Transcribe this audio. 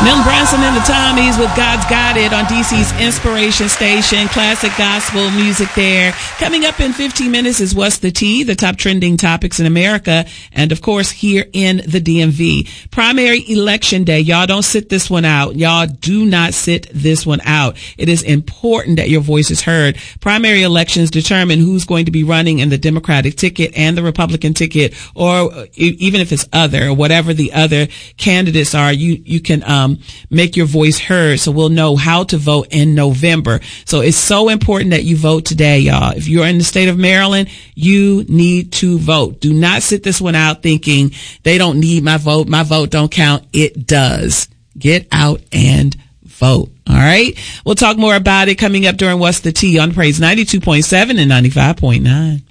Milton Branson and the Tommies with God's Got It on DC's Inspiration Station. Classic gospel music there. Coming up in 15 minutes is What's the Tea, the top trending topics in America, and of course here in the DMV. Primary election day. Y'all don't sit this one out. Y'all do not sit this one out. It is important that your voice is heard. Primary elections determine who's going to be running in the Democratic ticket and the Republican ticket, or even if it's other, or whatever the other candidates are, you can make your voice heard, so we'll know how to vote in November. So it's so important that you vote today, y'all. If you're in the state of Maryland, you need to vote. Do not sit this one out thinking they don't need my vote don't count. It does. Get out and vote. All right. We'll talk more about it coming up during What's the Tea on Praise 92.7 and 95.9.